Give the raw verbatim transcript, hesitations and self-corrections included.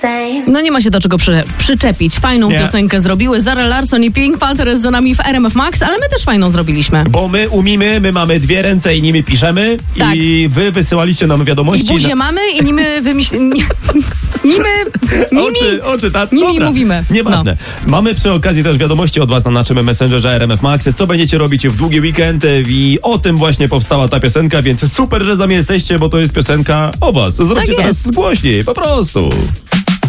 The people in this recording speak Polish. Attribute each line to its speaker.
Speaker 1: No nie ma się do czego przy, przyczepić. Fajną
Speaker 2: Nie.
Speaker 1: piosenkę zrobiły Zara Larsson i Pink Panther jest za nami w R M F Max, ale my też fajną zrobiliśmy.
Speaker 2: Bo my umimy, my mamy dwie ręce i nimi piszemy
Speaker 1: Tak.
Speaker 2: i wy wysyłaliście nam
Speaker 1: I
Speaker 2: wiadomości.
Speaker 1: buzię
Speaker 2: na...
Speaker 1: mamy i nimy wymyślimy... Nimy... Nimi...
Speaker 2: Oczy, oczy, ta...
Speaker 1: nimi
Speaker 2: Dobra.
Speaker 1: mówimy.
Speaker 2: Nieważne. Mamy przy okazji też wiadomości od was na naszym Messengerze R M F Max. Co będziecie robić w długi weekend i o tym właśnie powstała ta piosenka, więc super, że z nami jesteście, bo to jest piosenka o was. Zróbcie
Speaker 1: Tak
Speaker 2: teraz
Speaker 1: jest.
Speaker 2: głośniej, po prostu.